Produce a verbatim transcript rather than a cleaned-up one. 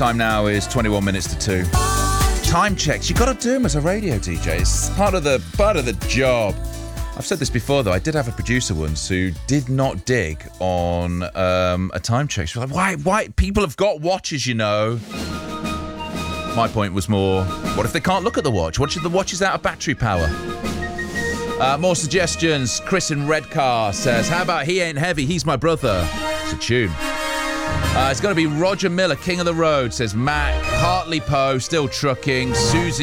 Time now is twenty-one minutes to two. Time checks. You've got to do them as a radio D J. It's part of the part of the job. I've said this before, though. I did have a producer once who did not dig on um, a time check. She was like, why, why? People have got watches, you know. My point was more, what if they can't look at the watch? What if the watch is out of battery power? Uh, more suggestions. Chris in Redcar says, how about He Ain't Heavy, He's My Brother? It's a tune. Uh, it's going to be Roger Miller, King of the Road, says Mac. Hartley Poe, still trucking. Susie